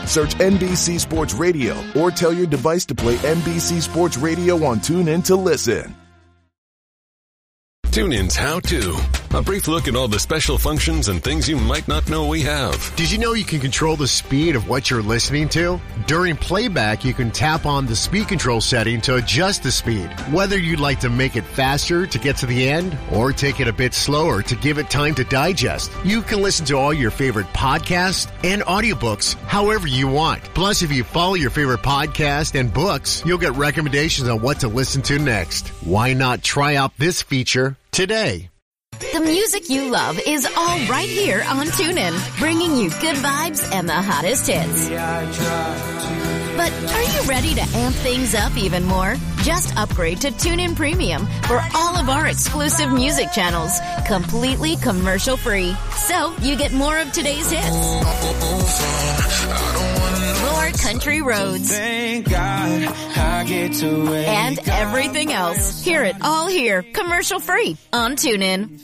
Search NBC Sports Radio or tell your device to play NBC Sports Radio on TuneIn to listen. TuneIn's How To. A brief look at all the special functions and things you might not know we have. Did you know you can control the speed of what you're listening to? During playback, you can tap on the speed control setting to adjust the speed. Whether you'd like to make it faster to get to the end or take it a bit slower to give it time to digest, you can listen to all your favorite podcasts and audiobooks however you want. Plus, if you follow your favorite podcast and books, you'll get recommendations on what to listen to next. Why not try out this feature today? The music you love is all right here on TuneIn, bringing you good vibes and the hottest hits. But are you ready to amp things up even more? Just upgrade to TuneIn Premium for all of our exclusive music channels, completely commercial-free. So you get more of today's hits, more country roads, thank God I get to wake and everything else. Hear it all here, commercial-free on TuneIn.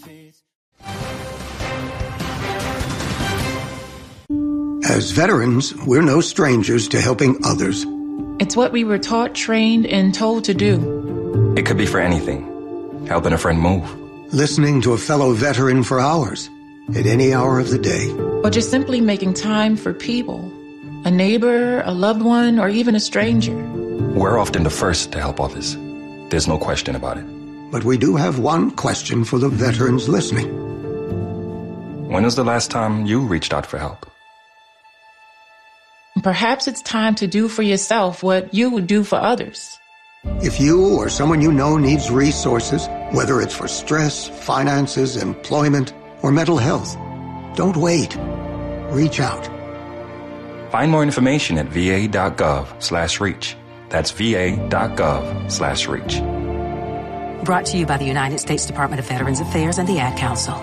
As veterans, we're no strangers to helping others. It's what we were taught, trained, and told to do. It could be for anything. Helping a friend move. Listening to a fellow veteran for hours, at any hour of the day. Or just simply making time for people. A neighbor, a loved one, or even a stranger. We're often the first to help others. There's no question about it. But we do have one question for the veterans listening. When was the last time you reached out for help? Perhaps it's time to do for yourself what you would do for others. If you or someone you know needs resources, whether it's for stress, finances, employment, or mental health, don't wait. Reach out. Find more information at va.gov/reach. That's va.gov/reach. Brought to you by the United States Department of Veterans Affairs and the Ad Council.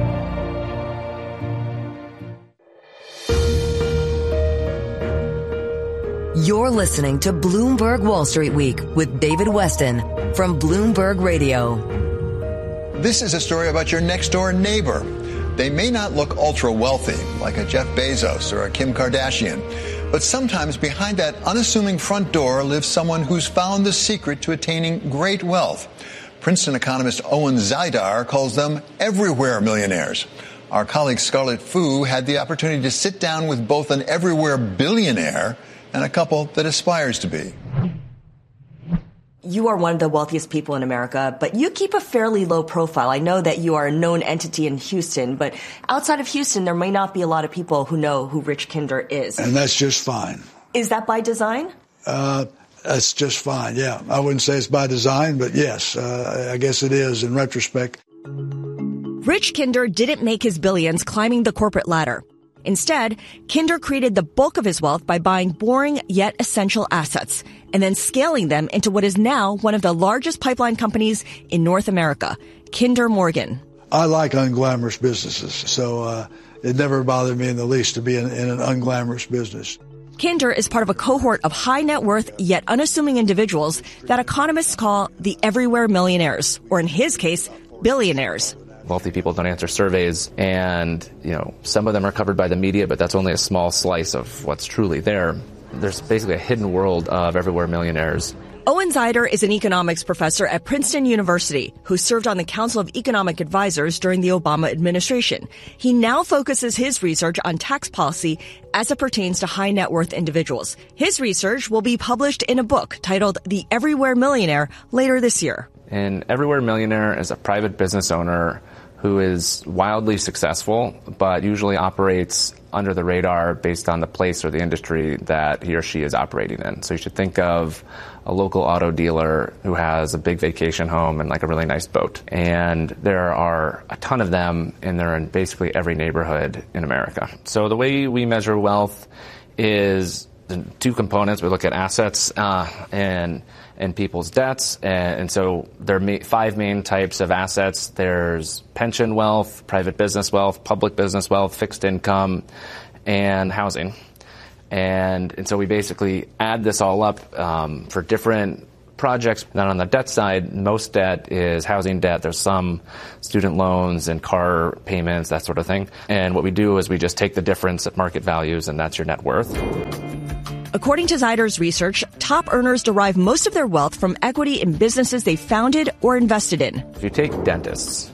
You're listening to Bloomberg Wall Street Week with David Weston from Bloomberg Radio. This is a story about your next door neighbor. They may not look ultra wealthy like a Jeff Bezos or a Kim Kardashian, but sometimes behind that unassuming front door lives someone who's found the secret to attaining great wealth. Princeton economist Owen Zidar calls them everywhere millionaires. Our colleague Scarlett Fu had the opportunity to sit down with both an everywhere billionaire and a couple that aspires to be. You are one of the wealthiest people in America, but you keep a fairly low profile. I know that you are a known entity in Houston, but outside of Houston, there may not be a lot of people who know who Rich Kinder is. And that's just fine. Is that by design? That's just fine, yeah. I wouldn't say it's by design, but yes, I guess it is in retrospect. Rich Kinder didn't make his billions climbing the corporate ladder. Instead, Kinder created the bulk of his wealth by buying boring yet essential assets and then scaling them into what is now one of the largest pipeline companies in North America, Kinder Morgan. I like unglamorous businesses, so it never bothered me in the least to be in an unglamorous business. Kinder is part of a cohort of high net worth yet unassuming individuals that economists call the everywhere millionaires, or in his case, billionaires. Wealthy people don't answer surveys, and, some of them are covered by the media, but that's only a small slice of what's truly there. There's basically a hidden world of everywhere millionaires. Owen Zidar is an economics professor at Princeton University who served on the Council of Economic Advisors during the Obama administration. He now focuses his research on tax policy as it pertains to high net worth individuals. His research will be published in a book titled The Everywhere Millionaire later this year. An everywhere millionaire is a private business owner who is wildly successful, but usually operates under the radar based on the place or the industry that he or she is operating in. So you should think of a local auto dealer who has a big vacation home and like a really nice boat. And there are a ton of them, and they're in basically every neighborhood in America. So the way we measure wealth is two components. We look at assets and people's debts. And so there are five main types of assets. There's pension wealth, private business wealth, public business wealth, fixed income, and housing. And so we basically add this all up for different projects. Then on the debt side, most debt is housing debt. There's some student loans and car payments, that sort of thing. And what we do is we just take the difference at market values, and that's your net worth. According to Zyder's research, top earners derive most of their wealth from equity in businesses they founded or invested in. If you take dentists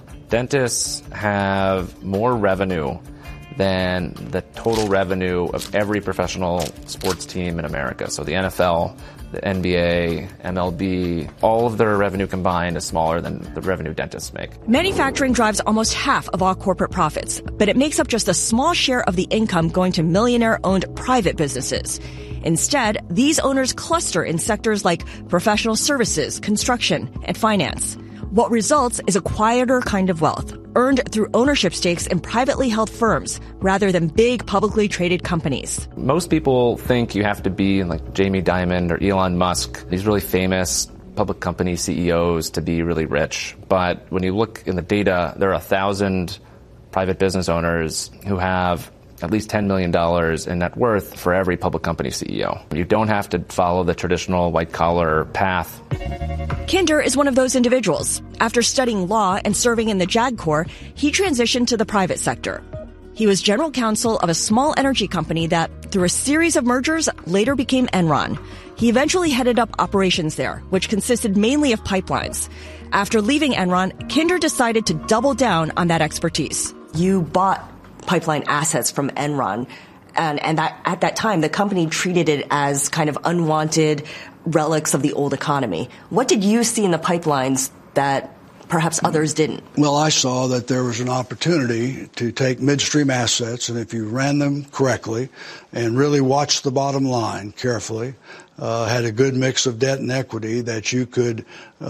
have more revenue than the total revenue of every professional sports team in America. So the NFL, the NBA, MLB, all of their revenue combined is smaller than the revenue dentists make. Manufacturing drives almost half of all corporate profits, but it makes up just a small share of the income going to millionaire-owned private businesses. Instead, these owners cluster in sectors like professional services, construction, and finance. What results is a quieter kind of wealth, earned through ownership stakes in privately held firms rather than big publicly traded companies. Most people think you have to be like Jamie Dimon or Elon Musk, these really famous public company CEOs, to be really rich. But when you look in the data, there are 1,000 private business owners who have at least $10 million in net worth for every public company CEO. You don't have to follow the traditional white-collar path. Kinder is one of those individuals. After studying law and serving in the JAG Corps, he transitioned to the private sector. He was general counsel of a small energy company that, through a series of mergers, later became Enron. He eventually headed up operations there, which consisted mainly of pipelines. After leaving Enron, Kinder decided to double down on that expertise. You bought pipeline assets from Enron, and that at that time the company treated it as kind of unwanted relics of the old economy. What did you see in the pipelines that perhaps others didn't? Well, I saw that there was an opportunity to take midstream assets, and if you ran them correctly and really watched the bottom line carefully, had a good mix of debt and equity, that you could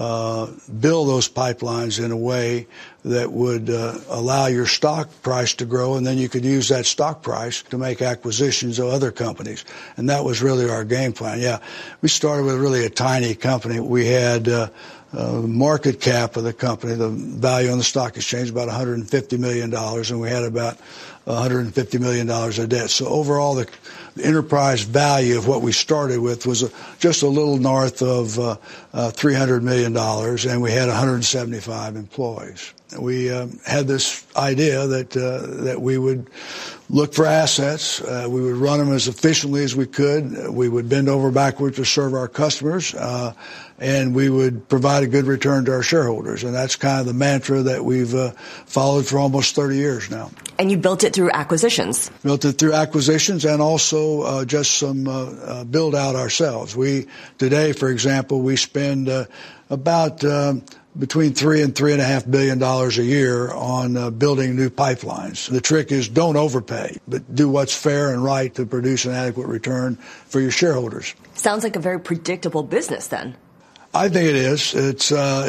build those pipelines in a way that would allow your stock price to grow, and then you could use that stock price to make acquisitions of other companies. And that was really our game plan. Yeah, we started with really a tiny company. We had market cap of the company, the value on the stock exchange, about $150 million, and we had about $150 million of debt. So overall, the enterprise value of what we started with was just a little north of $300 million, and we had 175 employees. We had this idea that we would look for assets. We would run them as efficiently as we could. We would bend over backwards to serve our customers, and we would provide a good return to our shareholders. And that's kind of the mantra that we've followed for almost 30 years now. And you built it through acquisitions. Built it through acquisitions and also just some build out ourselves. Today, for example, we spend about between $3 and $3.5 billion a year on building new pipelines. The trick is don't overpay, but do what's fair and right to produce an adequate return for your shareholders. Sounds like a very predictable business then. I think it is. It's,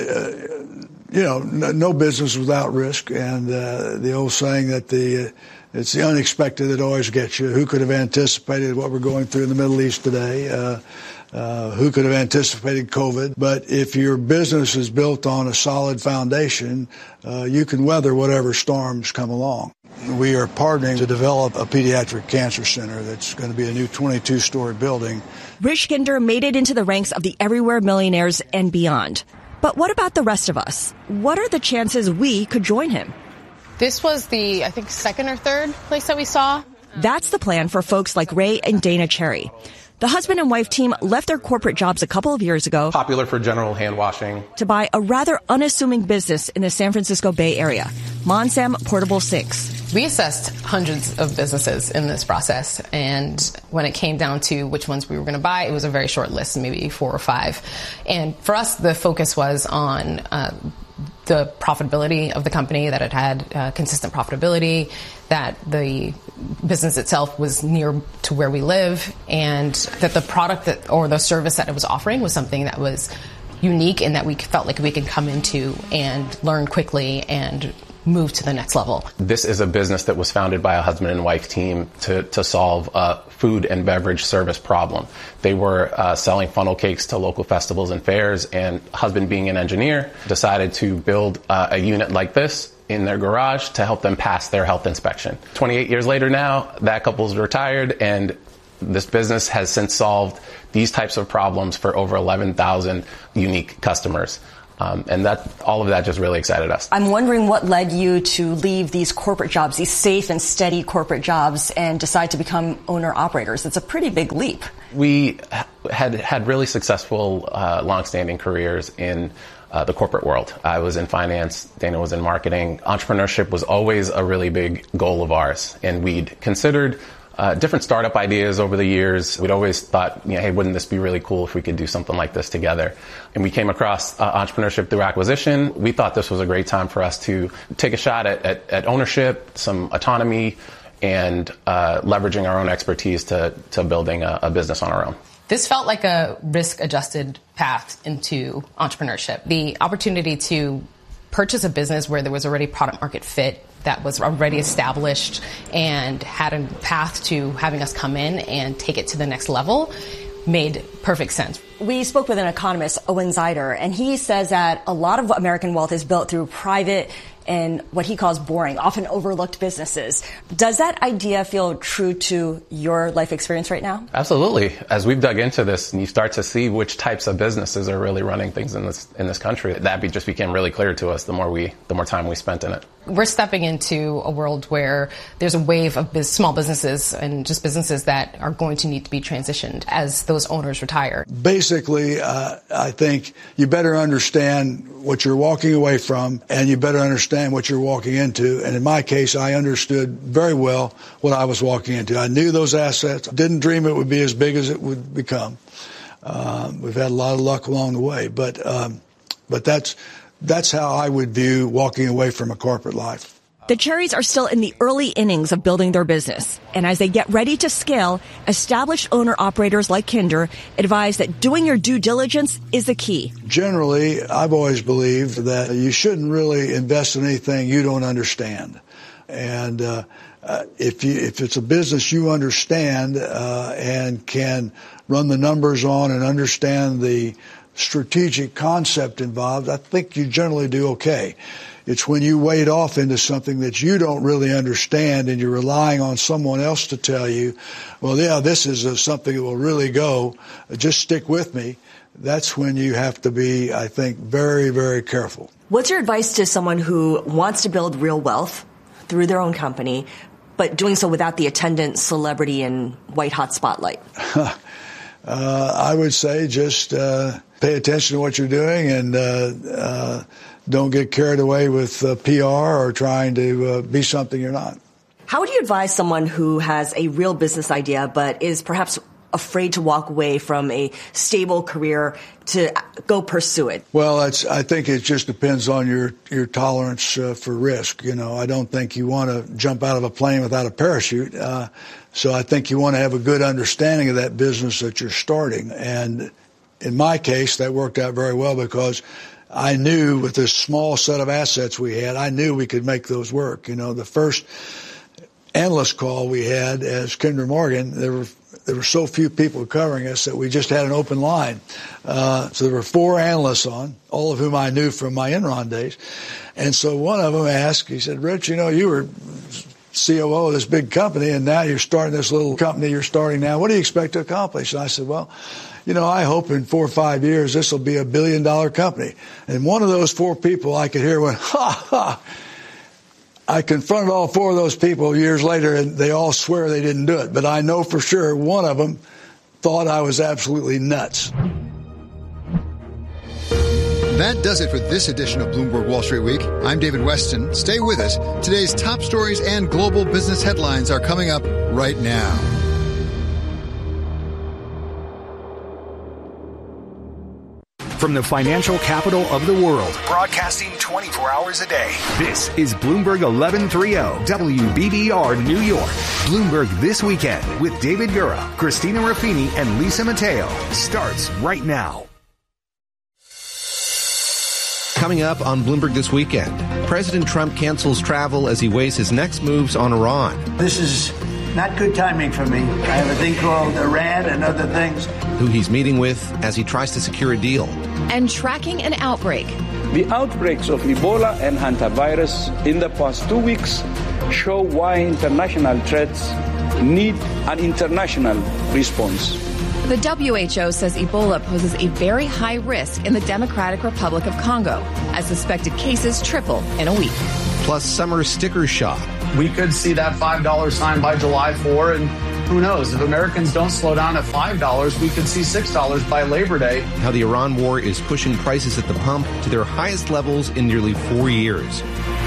no business without risk. And the old saying that it's the unexpected that always gets you. Who could have anticipated what we're going through in the Middle East today? Who could have anticipated COVID? But if your business is built on a solid foundation, you can weather whatever storms come along. We are partnering to develop a pediatric cancer center that's going to be a new 22-story building. Rich Kinder made it into the ranks of the everywhere millionaires and beyond. But what about the rest of us? What are the chances we could join him? This was the, I think, second or third place that we saw. That's the plan for folks like Ray and Dana Cherry. The husband and wife team left their corporate jobs a couple of years ago, popular for general hand washing, to buy a rather unassuming business in the San Francisco Bay Area, Monsam Portable Sinks. We assessed hundreds of businesses in this process, and when it came down to which ones we were going to buy, it was a very short list, maybe 4 or 5. And for us, the focus was on the profitability of the company, that it had consistent profitability, that the business itself was near to where we live, and that the product or the service that it was offering was something that was unique and that we felt like we could come into and learn quickly and move to the next level. This is a business that was founded by a husband and wife team to solve a food and beverage service problem. They were selling funnel cakes to local festivals and fairs, and husband, being an engineer, decided to build a unit like this in their garage to help them pass their health inspection. 28 years later now, that couple's retired, and this business has since solved these types of problems for over 11,000 unique customers. And all of that just really excited us. I'm wondering what led you to leave these corporate jobs, these safe and steady corporate jobs, and decide to become owner-operators. It's a pretty big leap. We had really successful, long-standing careers in the corporate world. I was in finance, Dana was in marketing. Entrepreneurship was always a really big goal of ours, and we'd considered different startup ideas over the years. We'd always thought, hey, wouldn't this be really cool if we could do something like this together? And we came across entrepreneurship through acquisition. We thought this was a great time for us to take a shot at ownership, some autonomy, and leveraging our own expertise to building a business on our own. This felt like a risk-adjusted path into entrepreneurship. The opportunity to purchase a business where there was already product market fit, that was already established and had a path to having us come in and take it to the next level made perfect sense. We spoke with an economist, Owen Zeider, and he says that a lot of American wealth is built through private and what he calls boring, often overlooked businesses. Does that idea feel true to your life experience right now? Absolutely. As we've dug into this and you start to see which types of businesses are really running things in this country, that just became really clear to us the more time we spent in it. We're stepping into a world where there's a wave of small businesses and just businesses that are going to need to be transitioned as those owners retire. Basically, I think you better understand what you're walking away from, and you better understand what you're walking into. And in my case, I understood very well what I was walking into. I knew those assets. Didn't dream it would be as big as it would become. We've had a lot of luck along the way, but that's how I would view walking away from a corporate life. The Cherries are still in the early innings of building their business. And as they get ready to scale, established owner-operators like Kinder advise that doing your due diligence is the key. Generally, I've always believed that you shouldn't really invest in anything you don't understand. And if it's a business you understand and can run the numbers on and understand the strategic concept involved, I think you generally do okay. It's when you wade off into something that you don't really understand and you're relying on someone else to tell you, well, yeah, this is something that will really go, just stick with me. That's when you have to be, I think, very, very careful. What's your advice to someone who wants to build real wealth through their own company, but doing so without the attendant celebrity and white-hot spotlight? I would say just pay attention to what you're doing and don't get carried away with PR or trying to be something you're not. How would you advise someone who has a real business idea but is perhaps afraid to walk away from a stable career to go pursue it? Well, I think it just depends on your tolerance for risk. I don't think you want to jump out of a plane without a parachute. So I think you want to have a good understanding of that business that you're starting. And in my case, that worked out very well because I knew with this small set of assets we had, I knew we could make those work. The first analyst call we had as Kinder Morgan, there were so few people covering us that we just had an open line. So there were 4 analysts on, all of whom I knew from my Enron days. And so one of them asked, he said, Rich, you were COO of this big company, and now you're starting this little company you're starting now. What do you expect to accomplish? And I said, well, I hope in 4 or 5 years this will be $1 billion company. And one of those 4 people I could hear went, ha, ha. I confronted all 4 of those people years later, and they all swear they didn't do it. But I know for sure one of them thought I was absolutely nuts. That does it for this edition of Bloomberg Wall Street Week. I'm David Weston. Stay with us. Today's top stories and global business headlines are coming up right now. From the financial capital of the world, broadcasting 24 hours a day. This is Bloomberg 1130 WBBR New York. Bloomberg This Weekend with David Gura, Christina Ruffini, and Lisa Mateo starts right now. Coming up on Bloomberg This Weekend, President Trump cancels travel as he weighs his next moves on Iran. This is not good timing for me. I have a thing called Iran and other things. Who he's meeting with as he tries to secure a deal. And tracking an outbreak. The outbreaks of Ebola and hantavirus in the past 2 weeks show why international threats need an international response. The WHO says Ebola poses a very high risk in the Democratic Republic of Congo, as suspected cases triple in a week. Plus, summer sticker shock. We could see that $5 sign by July 4, and who knows? If Americans don't slow down at $5, we could see $6 by Labor Day. How the Iran war is pushing prices at the pump to their highest levels in nearly 4 years.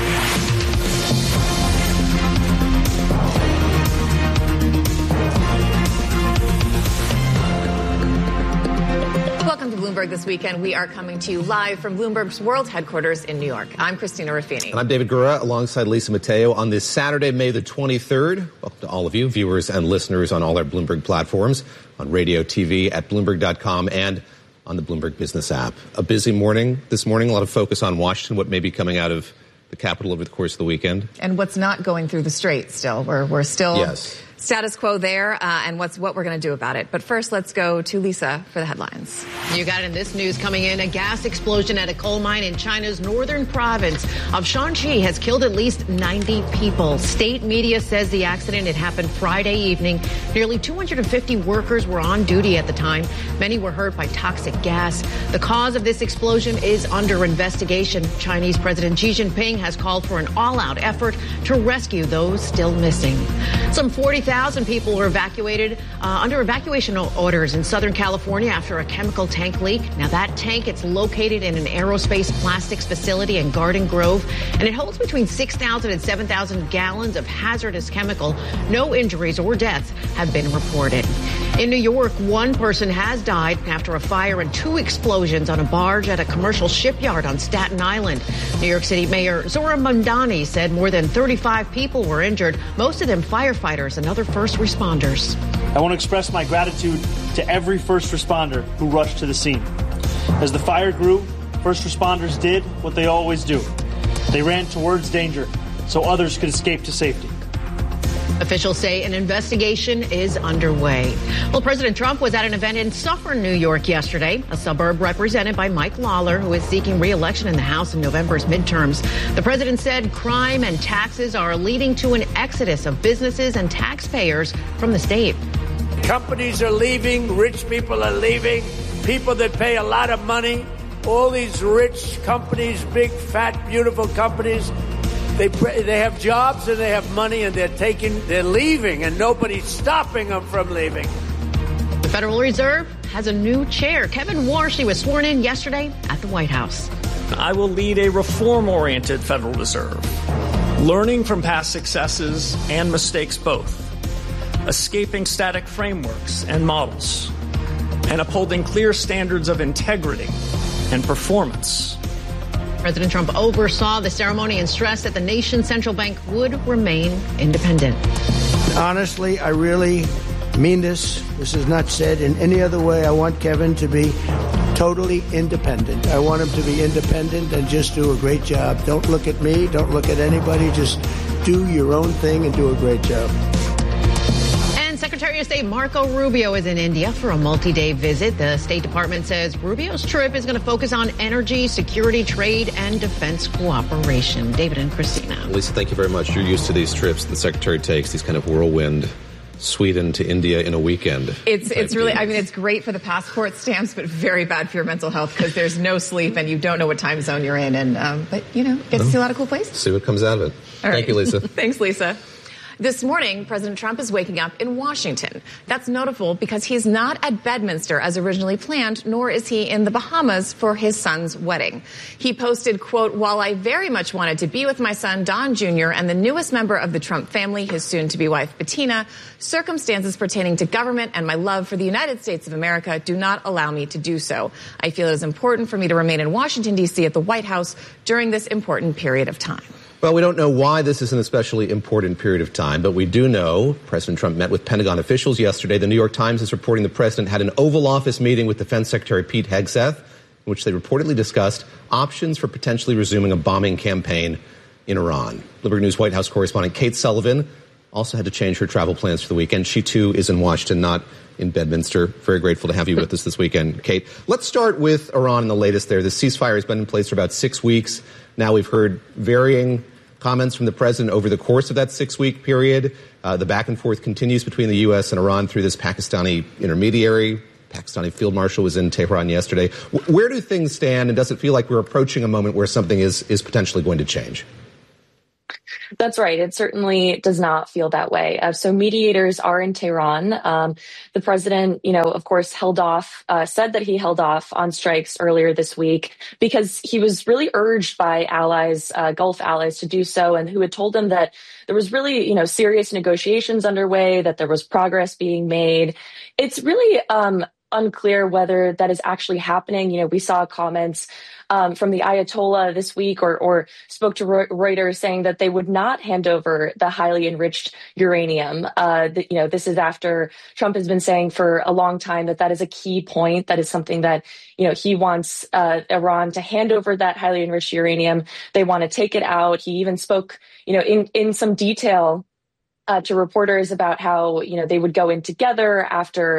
Welcome to Bloomberg This Weekend. We are coming to you live from Bloomberg's world headquarters in New York. I'm Christina Ruffini. And I'm David Gura, alongside Lisa Mateo on this Saturday, May the 23rd. Welcome to all of you, viewers and listeners on all our Bloomberg platforms, on radio, TV, at Bloomberg.com, and on the Bloomberg Business app. A busy morning this morning, a lot of focus on Washington, what may be coming out of the Capitol over the course of the weekend. And what's not going through the Strait still. We're still yes. Status quo there, and what we're going to do about it. But first, let's go to Lisa for the headlines. You got it in this news coming in. A gas explosion at a coal mine in China's northern province of Shanxi has killed at least 90 people. State media says the accident had happened Friday evening. Nearly 250 workers were on duty at the time. Many were hurt by toxic gas. The cause of this explosion is under investigation. Chinese President Xi Jinping has called for an all-out effort to rescue those still missing. Some 40,000 people were evacuated under evacuation orders in Southern California after a chemical tank leak. Now, that tank, it's located in an aerospace plastics facility in Garden Grove, and it holds between 6,000 and 7,000 gallons of hazardous chemical. No injuries or deaths have been reported. In New York, one person has died after a fire and 2 explosions on a barge at a commercial shipyard on Staten Island. New York City Mayor Zohran Mamdani said more than 35 people were injured, most of them firefighters and other first responders. I want to express my gratitude to every first responder who rushed to the scene. As the fire grew, first responders did what they always do. They ran towards danger so others could escape to safety. Officials say an investigation is underway. Well, President Trump was at an event in Suffern, New York yesterday, a suburb represented by Mike Lawler, who is seeking re-election in the House in November's midterms. The president said crime and taxes are leading to an exodus of businesses and taxpayers from the state. Companies are leaving, rich people are leaving, people that pay a lot of money, all these rich companies, big, fat, beautiful companies, They have jobs and they have money and they're leaving and nobody's stopping them from leaving. The Federal Reserve has a new chair. Kevin Warsh was sworn in yesterday at the White House. I will lead a reform-oriented Federal Reserve, learning from past successes and mistakes both, escaping static frameworks and models, and upholding clear standards of integrity and performance. President Trump oversaw the ceremony and stressed that the nation's central bank would remain independent. Honestly, I really mean this. This is not said in any other way. I want Kevin to be totally independent. I want him to be independent and just do a great job. Don't look at me. Don't look at anybody. Just do your own thing and do a great job. Secretary of State Marco Rubio is in India for a multi-day visit. The State Department says Rubio's trip is going to focus on energy, security, trade, and defense cooperation. David and Christina. Lisa, thank you very much. You're used to these trips the Secretary takes, these kind of whirlwind Sweden to India in a weekend. It's really, I mean, it's great for the passport stamps, but very bad for your mental health because there's no sleep and you don't know what time zone you're in. And but, you know, get to see a lot of cool places. See what comes out of it. Thank you, Lisa. Thanks, Lisa. This morning, President Trump is waking up in Washington. That's notable because he's not at Bedminster as originally planned, nor is he in the Bahamas for his son's wedding. He posted, quote, "While I very much wanted to be with my son, Don Jr., and the newest member of the Trump family, his soon-to-be wife, Bettina, circumstances pertaining to government and my love for the United States of America do not allow me to do so. I feel it is important for me to remain in Washington, D.C. at the White House during this important period of time." Well, we don't know why this is an especially important period of time, but we do know President Trump met with Pentagon officials yesterday. The New York Times is reporting the president had an Oval Office meeting with Defense Secretary Pete Hegseth, in which they reportedly discussed options for potentially resuming a bombing campaign in Iran. Bloomberg News White House correspondent Kate Sullivan also had to change her travel plans for the weekend. She, too, is in Washington, not in Bedminster. Very grateful to have you with us this weekend, Kate. Let's start with Iran and the latest there. The ceasefire has been in place for about 6 weeks. Now we've heard varying comments from the president over the course of that 6-week period. The back and forth continues between the U.S. and Iran through this Pakistani intermediary. Pakistani field marshal was in Tehran yesterday. Where do things stand, and does it feel like we're approaching a moment where something is potentially going to change? That's right. It certainly does not feel that way. So mediators are in Tehran. The president, of course, said that he held off on strikes earlier this week because he was really urged by allies, Gulf allies, to do so, and who had told him that there was really, serious negotiations underway, that there was progress being made. It's really unclear whether that is actually happening. We saw comments from the Ayatollah this week or spoke to Reuters saying that they would not hand over the highly enriched uranium. This is after Trump has been saying for a long time that is a key point. That is something that, he wants Iran to hand over that highly enriched uranium. They want to take it out. He even spoke, in some detail to reporters about how, they would go in together after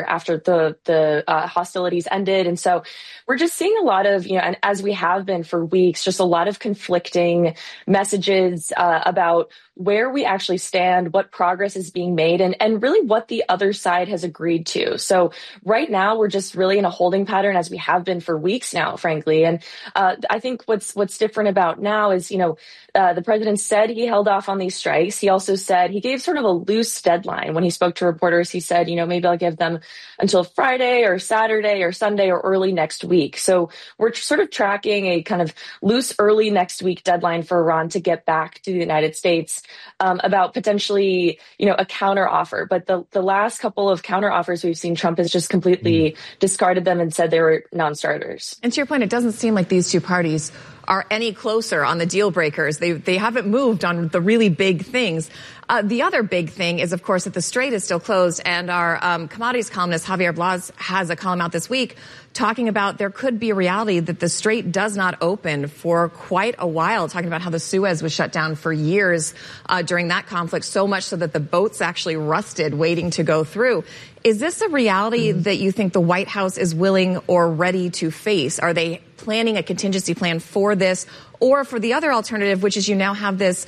the hostilities ended. And so we're just seeing a lot of, and as we have been for weeks, just a lot of conflicting messages about where we actually stand, what progress is being made, and really what the other side has agreed to. So right now, we're just really in a holding pattern, as we have been for weeks now, frankly. And I think what's different about now is, the president said he held off on these strikes. He also said he gave sort of a loose deadline. When he spoke to reporters, he said, maybe I'll give them until Friday or Saturday or Sunday or early next week. So we're sort of tracking a kind of loose early next week deadline for Iran to get back to the United States. About potentially, a counter offer. But the last couple of counter offers we've seen, Trump has just completely discarded them and said they were non-starters. And to your point, it doesn't seem like these two parties are any closer on the deal breakers. They haven't moved on the really big things. The other big thing is, of course, that the Strait is still closed, and our commodities columnist Javier Blas has a column out this week talking about there could be a reality that the Strait does not open for quite a while, talking about how the Suez was shut down for years during that conflict, so much so that the boats actually rusted waiting to go through. Is this a reality that you think the White House is willing or ready to face? Are they planning a contingency plan for this, or for the other alternative, which is you now have this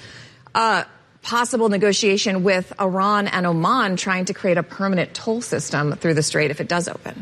possible negotiation with Iran and Oman trying to create a permanent toll system through the Strait if it does open?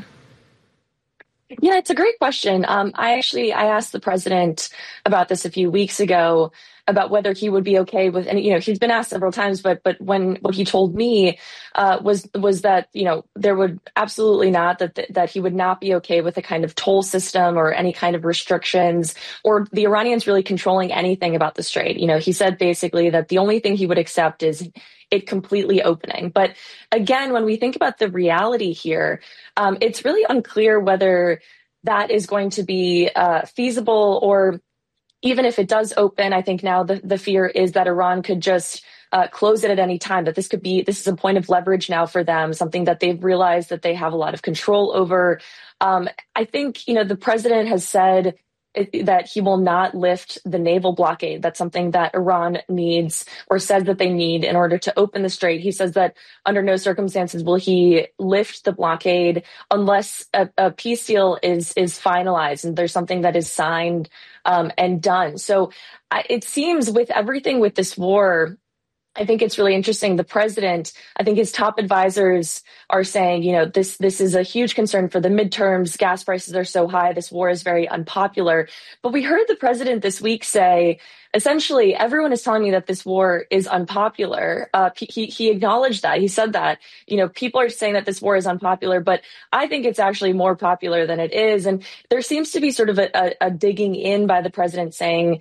Yeah, it's a great question. I asked the president about this a few weeks ago, about whether he would be okay with, and he's been asked several times, but what he told me was that there would absolutely not, that he would not be okay with a kind of toll system or any kind of restrictions or the Iranians really controlling anything about the Strait. He said basically that the only thing he would accept is it completely opening. But again, when we think about the reality here, it's really unclear whether that is going to be feasible, or even if it does open. I think now the fear is that Iran could just close it at any time, that this is a point of leverage now for them, something that they've realized that they have a lot of control over. I think, the president has said that he will not lift the naval blockade. That's something that Iran needs, or says that they need, in order to open the Strait. He says that under no circumstances will he lift the blockade unless a peace deal is finalized and there's something that is signed and done. So it seems with everything with this war, I think it's really interesting. The president, I think his top advisors are saying, this is a huge concern for the midterms. Gas prices are so high. This war is very unpopular. But we heard the president this week say, essentially, everyone is telling me that this war is unpopular. He acknowledged that. He said that, people are saying that this war is unpopular, but I think it's actually more popular than it is. And there seems to be sort of a digging in by the president saying,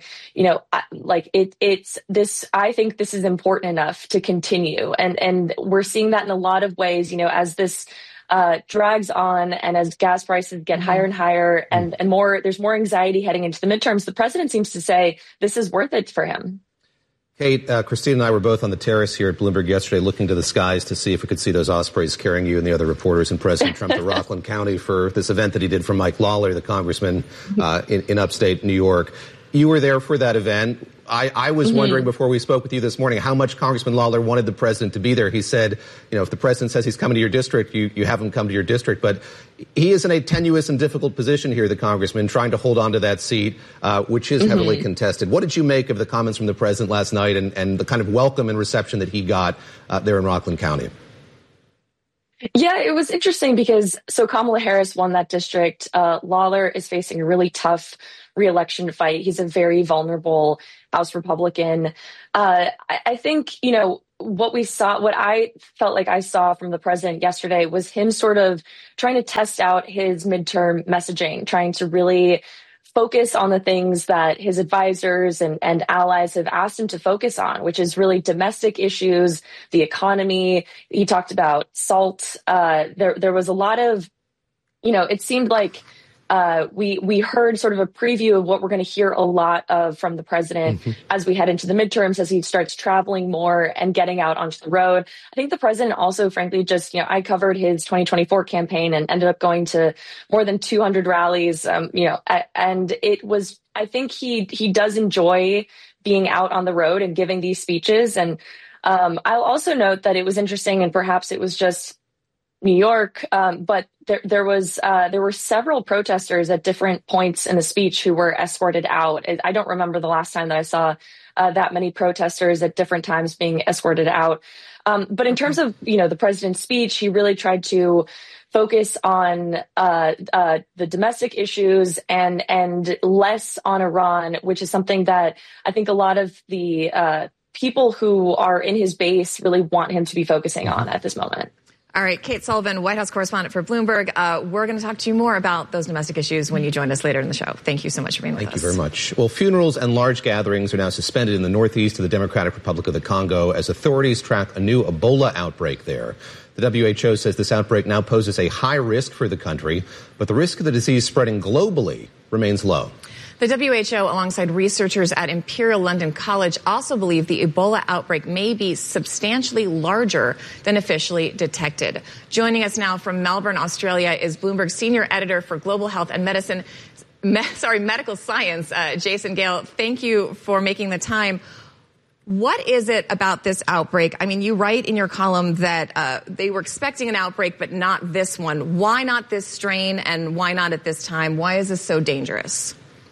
it's this, I think this is important enough to continue. And we're seeing that in a lot of ways, as this drags on and as gas prices get higher and higher and more, there's more anxiety heading into the midterms. The president seems to say this is worth it for him. Kate, Christine and I were both on the terrace here at Bloomberg yesterday looking to the skies to see if we could see those Ospreys carrying you and the other reporters and President Trump to Rockland County for this event that he did for Mike Lawler, the congressman in upstate New York. You were there for that event. I was wondering before we spoke with you this morning how much Congressman Lawler wanted the president to be there. He said, if the president says he's coming to your district, you have him come to your district. But he is in a tenuous and difficult position here, the congressman, trying to hold on to that seat, which is heavily contested. What did you make of the comments from the president last night and the kind of welcome and reception that he got there in Rockland County? Yeah, it was interesting because Kamala Harris won that district. Lawler is facing a really tough re-election fight. He's a very vulnerable House Republican. I think, what I felt like I saw from the president yesterday was him sort of trying to test out his midterm messaging, trying to really focus on the things that his advisors and allies have asked him to focus on, which is really domestic issues, the economy. He talked about SALT. There was a lot of, it seemed like we heard sort of a preview of what we're going to hear a lot of from the president as we head into the midterms, as he starts traveling more and getting out onto the road. I think the president also, frankly, just, I covered his 2024 campaign and ended up going to more than 200 rallies, and it was, I think he does enjoy being out on the road and giving these speeches. And I'll also note that it was interesting, and perhaps it was just New York, but there were several protesters at different points in the speech who were escorted out. I don't remember the last time that I saw that many protesters at different times being escorted out. But in terms of the president's speech, he really tried to focus on the domestic issues and less on Iran, which is something that I think a lot of the people who are in his base really want him to be focusing on at this moment. All right, Kate Sullivan, White House correspondent for Bloomberg. We're going to talk to you more about those domestic issues when you join us later in the show. Thank you so much for being with us. Thank you very much. Well, funerals and large gatherings are now suspended in the northeast of the Democratic Republic of the Congo as authorities track a new Ebola outbreak there. The WHO says this outbreak now poses a high risk for the country, but the risk of the disease spreading globally remains low. The WHO, alongside researchers at Imperial London College, also believe the Ebola outbreak may be substantially larger than officially detected. Joining us now from Melbourne, Australia, is Bloomberg senior editor for global health and medical science, Jason Gale. Thank you for making the time. What is it about this outbreak? I mean, you write in your column that they were expecting an outbreak, but not this one. Why not this strain, and why not at this time? Why is this so dangerous?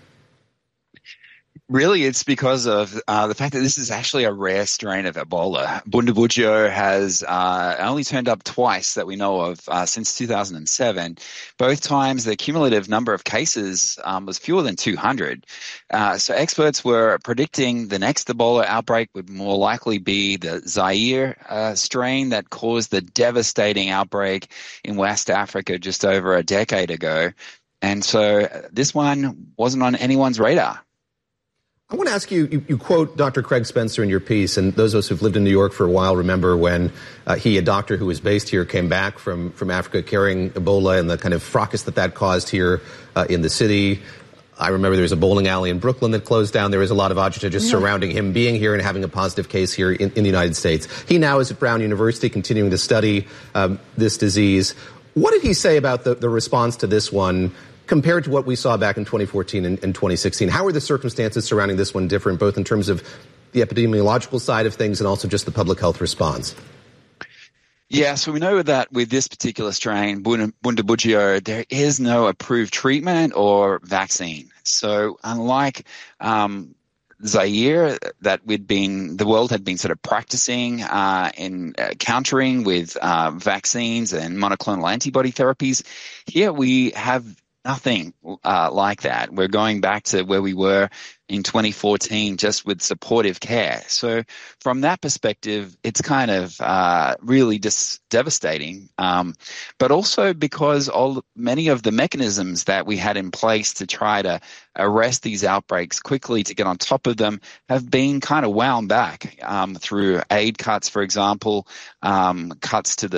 Really, it's because of the fact that this is actually a rare strain of Ebola. Bundibugyo has only turned up twice that we know of since 2007. Both times the cumulative number of cases was fewer than 200. So experts were predicting the next Ebola outbreak would more likely be the Zaire strain that caused the devastating outbreak in West Africa just over a decade ago. And so this one wasn't on anyone's radar. I want to ask you quote Dr. Craig Spencer in your piece, and those of us who've lived in New York for a while remember when he, a doctor who was based here, came back from Africa carrying Ebola and the kind of fracas that caused here in the city. I remember there was a bowling alley in Brooklyn that closed down. There was a lot of agita just surrounding him being here and having a positive case here in the United States. He now is at Brown University continuing to study this disease. What did he say about the response to this one compared to what we saw back in 2014 and 2016? How are the circumstances surrounding this one different, both in terms of the epidemiological side of things and also just the public health response? Yeah, so we know that with this particular strain, Bundibugyo, there is no approved treatment or vaccine. So unlike Zaire, that the world had been sort of practicing in countering with vaccines and monoclonal antibody therapies, here we have nothing like that. We're going back to where we were in 2014, just with supportive care. So from that perspective, it's kind of really devastating. But also because many of the mechanisms that we had in place to try to arrest these outbreaks quickly, to get on top of them, have been kind of wound back through aid cuts, for example, cuts to the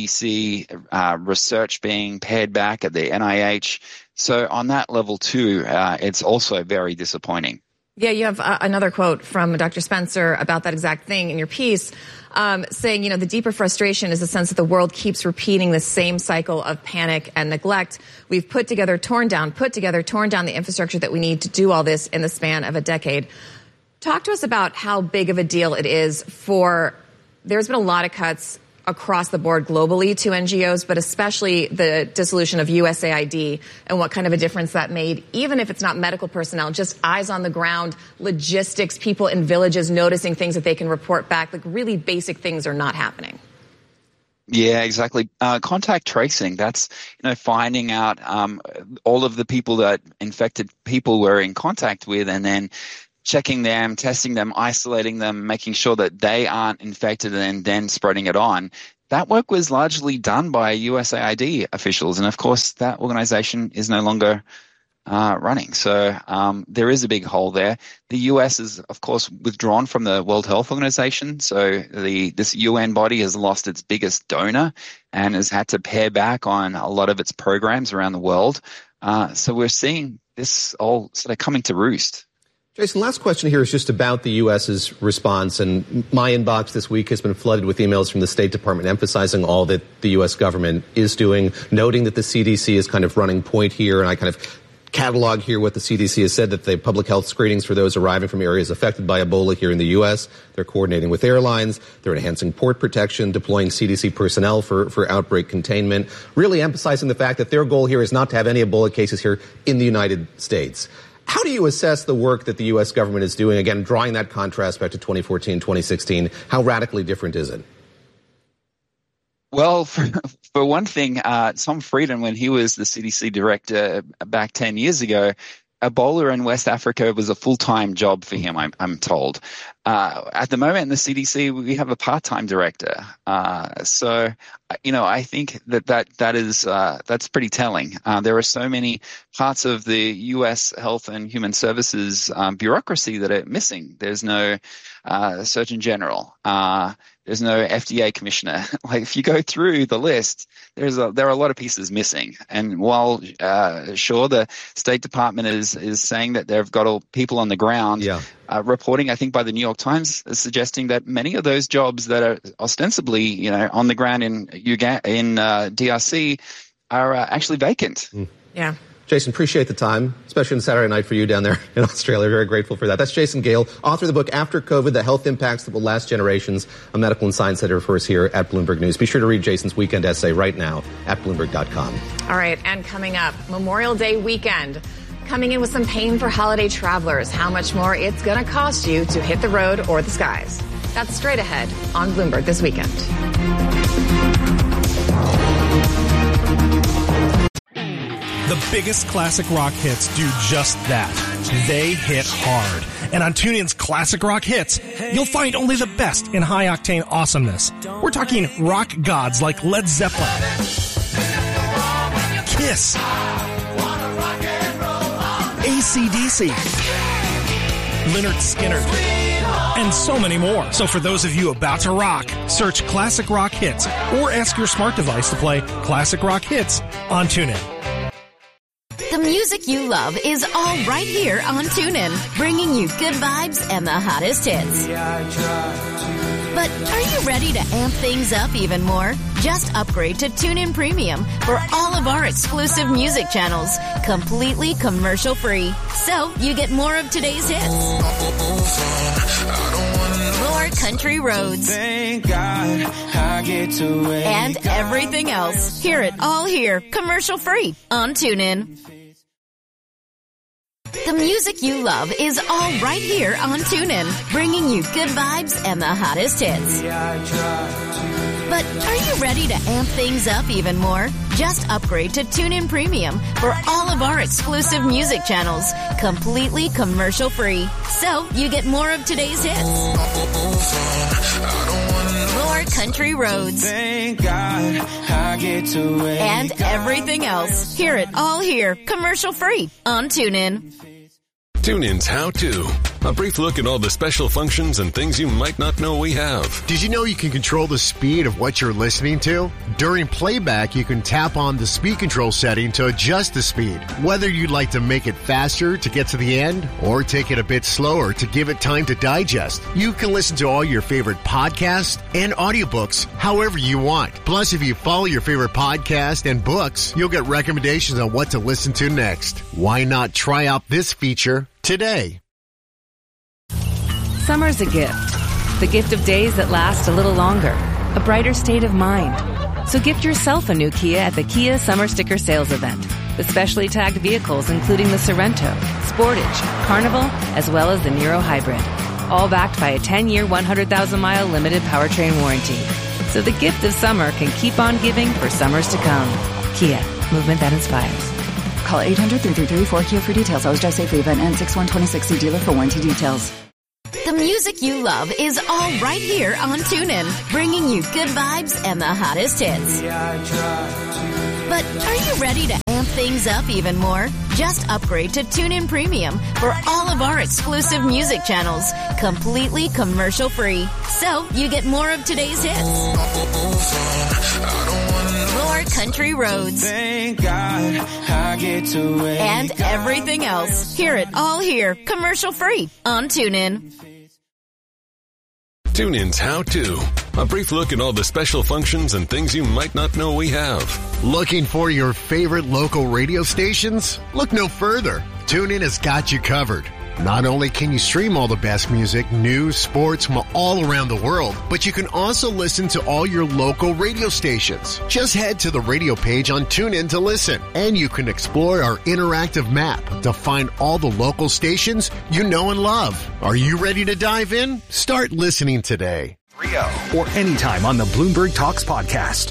CDC, research being pared back at the NIH. So on that level too, it's also very disappointing. Yeah, you have another quote from Dr. Spencer about that exact thing in your piece, saying, the deeper frustration is the sense that the world keeps repeating the same cycle of panic and neglect. We've put together, torn down the infrastructure that we need to do all this in the span of a decade. Talk to us about how big of a deal it is there's been a lot of cuts across the board globally to NGOs, but especially the dissolution of USAID and what kind of a difference that made, even if it's not medical personnel, just eyes on the ground, logistics, people in villages noticing things that they can report back, like really basic things are not happening. Yeah, exactly. Contact tracing, that's, finding out all of the people that infected people were in contact with, and then checking them, testing them, isolating them, making sure that they aren't infected, and then spreading it on. That work was largely done by USAID officials. And of course, that organization is no longer running. So there is a big hole there. The US is, of course, withdrawn from the World Health Organization. So this UN body has lost its biggest donor and has had to pare back on a lot of its programs around the world. So we're seeing this all sort of coming to roost. Jason, last question here is just about the U.S.'s response. And my inbox this week has been flooded with emails from the State Department emphasizing all that the U.S. government is doing, noting that the CDC is kind of running point here. And I kind of catalog here what the CDC has said, that the public health screenings for those arriving from areas affected by Ebola here in the U.S., they're coordinating with airlines, they're enhancing port protection, deploying CDC personnel for outbreak containment, really emphasizing the fact that their goal here is not to have any Ebola cases here in the United States. How do you assess the work that the U.S. government is doing? Again, drawing that contrast back to 2014, 2016, how radically different is it? Well, for one thing, Tom Frieden, when he was the CDC director back 10 years ago, Ebola in West Africa was a full-time job for him, I'm told. At the moment in the CDC, we have a part-time director. So, I think that's pretty telling. There are so many parts of the U.S. Health and Human Services bureaucracy that are missing. There's no Surgeon General. There's no FDA commissioner. Like, if you go through the list, there are a lot of pieces missing. And while sure, the State Department is saying that they've got all people on the ground, reporting, I think, by the New York Times is suggesting that many of those jobs that are ostensibly, on the ground in DRC are actually vacant. Yeah. Jason, appreciate the time, especially on Saturday night for you down there in Australia. Very grateful for that. That's Jason Gale, author of the book After COVID, The Health Impacts That Will Last Generations, a medical and science editor for us here at Bloomberg News. Be sure to read Jason's weekend essay right now at Bloomberg.com. All right, and coming up, Memorial Day weekend. Coming in with some pain for holiday travelers. How much more it's going to cost you to hit the road or the skies. That's straight ahead on Bloomberg This Weekend. The biggest classic rock hits do just that. They hit hard. And on TuneIn's Classic Rock Hits, you'll find only the best in high-octane awesomeness. We're talking rock gods like Led Zeppelin, Kiss, AC/DC, Lynyrd Skynyrd, and so many more. So for those of you about to rock, search Classic Rock Hits or ask your smart device to play Classic Rock Hits on TuneIn. The music you love is all right here on TuneIn, bringing you good vibes and the hottest hits. But are you ready to amp things up even more? Just upgrade to TuneIn Premium for all of our exclusive music channels, completely commercial-free. So you get more of today's hits, more country roads, and everything else. Hear it all here, commercial-free on TuneIn. The music you love is all right here on TuneIn, bringing you good vibes and the hottest hits. But are you ready to amp things up even more? Just upgrade to TuneIn Premium for all of our exclusive music channels, completely commercial-free. So you get more of today's hits, more country roads, and everything else. Hear it all here, commercial-free on TuneIn. TuneIn's How To. A brief look at all the special functions and things you might not know we have. Did you know you can control the speed of what you're listening to? During playback, you can tap on the speed control setting to adjust the speed. Whether you'd like to make it faster to get to the end or take it a bit slower to give it time to digest, you can listen to all your favorite podcasts and audiobooks however you want. Plus, if you follow your favorite podcast and books, you'll get recommendations on what to listen to next. Why not try out this feature today? Summer's a gift. The gift of days that last a little longer. A brighter state of mind. So gift yourself a new Kia at the Kia Summer Sticker Sales Event. With specially tagged vehicles including the Sorento, Sportage, Carnival, as well as the Niro Hybrid. All backed by a 10-year, 100,000-mile limited powertrain warranty. So the gift of summer can keep on giving for summers to come. Kia, movement that inspires. Call 800-333-4KIA for details. Always drive safely. Event ends 6/1/26. See dealer for warranty details. The music you love is all right here on TuneIn, bringing you good vibes and the hottest hits. But are you ready to amp things up even more? Just upgrade to TuneIn Premium for all of our exclusive music channels, completely commercial-free. So you get more of today's hits, more country roads, and everything else. Hear it all here, commercial-free on TuneIn. TuneIn's How To. A brief look at all the special functions and things you might not know we have. Looking for your favorite local radio stations? Look no further. TuneIn has got you covered. Not only can you stream all the best music, news, sports from all around the world, but you can also listen to all your local radio stations. Just head to the radio page on TuneIn to listen, and you can explore our interactive map to find all the local stations you know and love. Are you ready to dive in? Start listening today. Or anytime on the Bloomberg Talks podcast.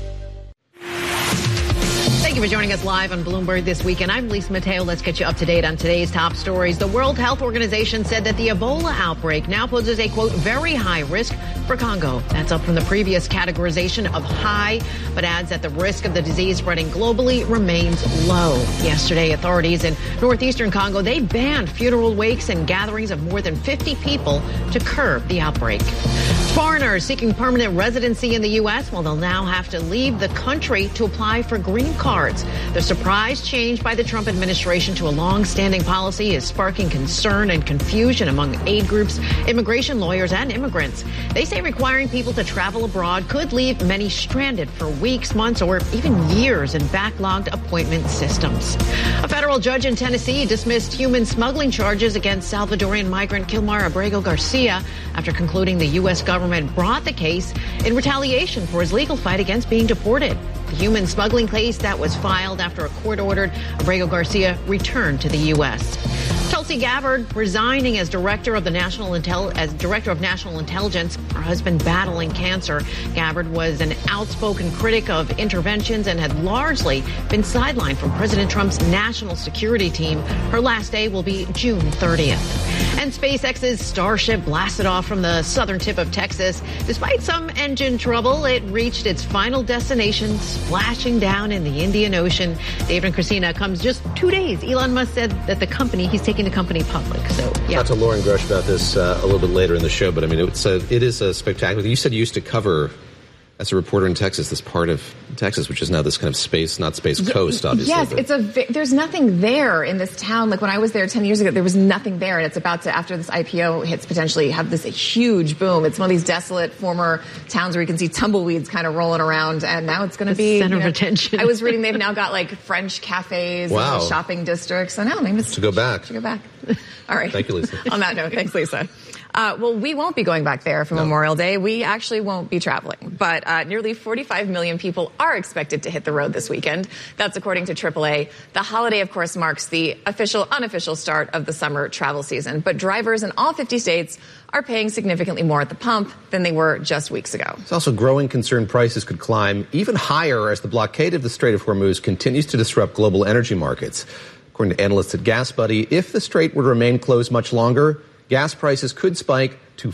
Thank you for joining us live on Bloomberg This Weekend. I'm Lisa Mateo. Let's get you up to date on today's top stories. The World Health Organization said that the Ebola outbreak now poses a, quote, very high risk for Congo. That's up from the previous categorization of high, but adds that the risk of the disease spreading globally remains low. Yesterday, authorities in northeastern Congo, they banned funeral wakes and gatherings of more than 50 people to curb the outbreak. Foreigners seeking permanent residency in the U.S., well, they'll now have to leave the country to apply for green cards. The surprise change by the Trump administration to a long-standing policy is sparking concern and confusion among aid groups, immigration lawyers, and immigrants. They say requiring people to travel abroad could leave many stranded for weeks, months, or even years in backlogged appointment systems. A federal judge in Tennessee dismissed human smuggling charges against Salvadorian migrant Kilmar Abrego Garcia after concluding the U.S. government brought the case in retaliation for his legal fight against being deported. The human smuggling case that was filed after a court ordered Abrego Garcia returned to the U.S. Tulsi Gabbard resigning as director of National Intelligence. Her husband battling cancer. Gabbard was an outspoken critic of interventions and had largely been sidelined from President Trump's national security team. Her last day will be June 30th. And SpaceX's Starship blasted off from the southern tip of Texas. Despite some engine trouble, it reached its final destination, splashing down in the Indian Ocean. David and Christina, comes just 2 days. Elon Musk said that he's taking the company public. So, yeah. Talk to Lauren Grush about this a little bit later in the show, but I mean, it is a spectacular. You said you used to cover, as a reporter in Texas, this part of Texas, which is now this kind of space, not space coast, obviously. Yes, there's nothing there in this town. Like when I was there 10 years ago, there was nothing there, and it's about to, after this IPO hits, potentially have this huge boom. It's one of these desolate former towns where you can see tumbleweeds kind of rolling around, and now it's going to be center of attention. I was reading they've now got like French cafes and shopping districts. So now maybe it's to go back. All right. Thank you, Lisa. On that note, thanks, Lisa. Well, we won't be going back there for Memorial Day. We actually won't be traveling. But nearly 45 million people are expected to hit the road this weekend. That's according to AAA. The holiday, of course, marks the unofficial start of the summer travel season. But drivers in all 50 states are paying significantly more at the pump than they were just weeks ago. There's also growing concern prices could climb even higher as the blockade of the Strait of Hormuz continues to disrupt global energy markets. According to analysts at GasBuddy, if the strait would remain closed much longer, gas prices could spike to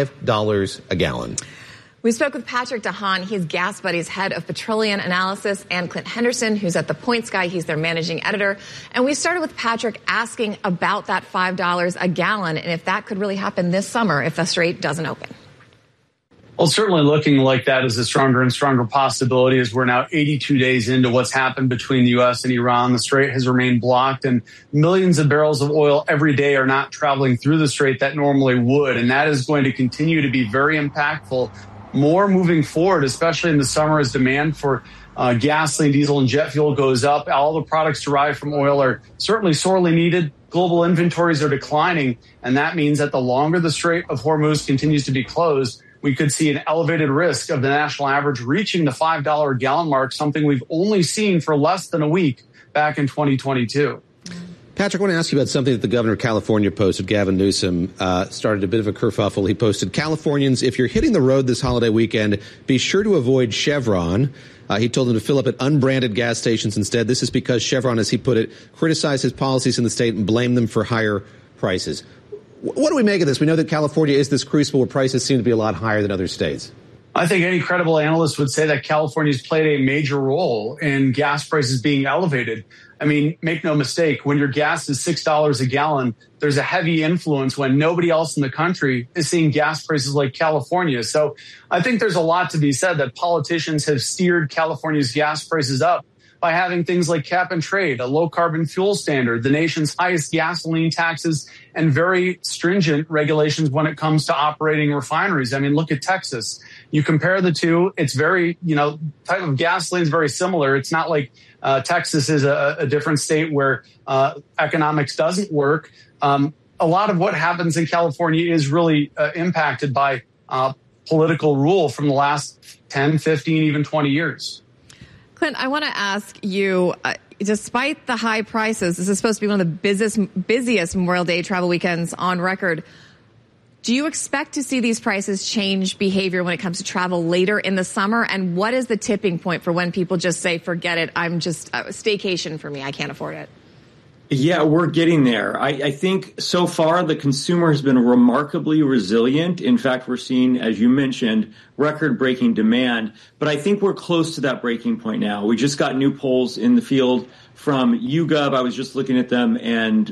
$5 a gallon. We spoke with Patrick DeHaan. He's GasBuddy's head of petroleum analysis, and Clint Henderson, who's at The Points Guy. He's their managing editor. And we started with Patrick asking about that $5 a gallon and if that could really happen this summer if the strait doesn't open. Well, certainly looking like that is a stronger and stronger possibility as we're now 82 days into what's happened between the U.S. and Iran. The strait has remained blocked and millions of barrels of oil every day are not traveling through the strait that normally would. And that is going to continue to be very impactful more moving forward, especially in the summer as demand for gasoline, diesel, and jet fuel goes up. All the products derived from oil are certainly sorely needed. Global inventories are declining, and that means that the longer the Strait of Hormuz continues to be closed, we could see an elevated risk of the national average reaching the $5 a gallon mark, something we've only seen for less than a week back in 2022. Patrick, I want to ask you about something that the governor of California posted. Gavin Newsom started a bit of a kerfuffle. He posted, Californians, if you're hitting the road this holiday weekend, be sure to avoid Chevron. He told them to fill up at unbranded gas stations instead. This is because Chevron, as he put it, criticized his policies in the state and blamed them for higher prices. What do we make of this? We know that California is this crucible where prices seem to be a lot higher than other states. I think any credible analyst would say that California's played a major role in gas prices being elevated. I mean, make no mistake, when your gas is $6 a gallon, there's a heavy influence when nobody else in the country is seeing gas prices like California. So I think there's a lot to be said that politicians have steered California's gas prices up by having things like cap and trade, a low carbon fuel standard, the nation's highest gasoline taxes, and very stringent regulations when it comes to operating refineries. I mean, look at Texas. You compare the two, it's very, type of gasoline is very similar. It's not like Texas is a different state where economics doesn't work. A lot of what happens in California is really impacted by political rule from the last 10, 15, even 20 years. Clint, I want to ask you, despite the high prices, this is supposed to be one of the busiest Memorial Day travel weekends on record. Do you expect to see these prices change behavior when it comes to travel later in the summer? And what is the tipping point for when people just say, forget it, I'm just staycation for me, I can't afford it? Yeah, we're getting there. I think so far the consumer has been remarkably resilient. In fact, we're seeing, as you mentioned, record-breaking demand. But I think we're close to that breaking point now. We just got new polls in the field from YouGov. I was just looking at them, and